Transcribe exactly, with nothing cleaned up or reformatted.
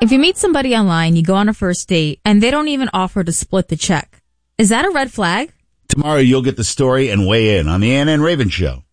If you meet somebody online, you go on a first date, and they don't even offer to split the check, is that a red flag? Tomorrow you'll get the story and weigh in on the Ann and Raven Show.